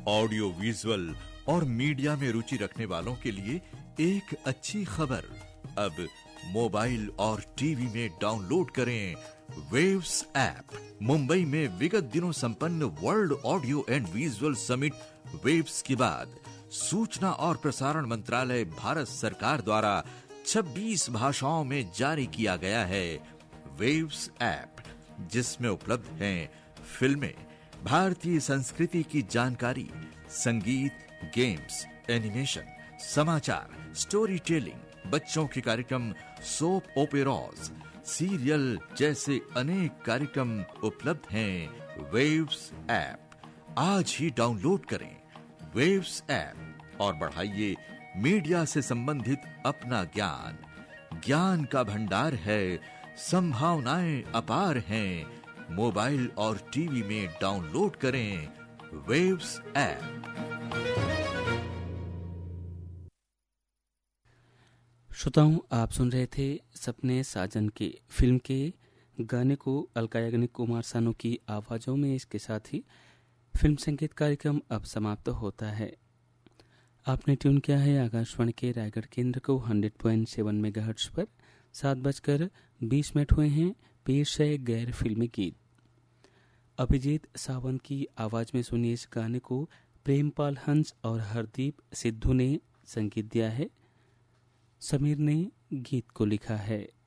Audio visual और media में रुचि रखने वालों के लिए एक अच्छी खबर। अब मोबाइल और टीवी में डाउनलोड करें वेव्स ऐप। मुंबई में विगत दिनों संपन्न world audio and visual summit waves के बाद सूचना और प्रसारण मंत्रालय भारत सरकार द्वारा 26 भाषाओं में जारी किया गया है वेव्स ऐप, जिसमें उपलब्ध हैं फिल्में, भारतीय संस्कृति की जानकारी, संगीत, गेम्स, एनिमेशन, समाचार, स्टोरी टेलिंग, बच्चों के कार्यक्रम, सोप ओपेराज, सीरियल जैसे अनेक कार्यक्रम उपलब्ध हैं वेव्स ऐप। आज ही डाउनलोड करें वेव्स ऐप और बढ़ाइए मीडिया से संबंधित अपना ज्ञान। ज्ञान का भंडार है, संभावनाएं अपार हैं। मोबाइल और टीवी में डाउनलोड करें वेव्स ऐप। श्रोताओं, आप सुन रहे थे सपने साजन के फिल्म के गाने को अलका याग्निक, कुमार सानू की आवाजों में। इसके साथ ही फिल्म संगीत कार्यक्रम अब समाप्त होता है। आपने ट्यून किया है आकाशवाणी के रायगढ़ केंद्र को 100.7 मेगाहर्ट्ज पर। 7:20 हुए हैं। पेश है गैर फिल्मी गीत। अभिजीत सावंत की आवाज में सुनिए इस गाने को। प्रेमपाल हंस और हरदीप सिद्धू ने संगीत दिया है, समीर ने गीत को लिखा है।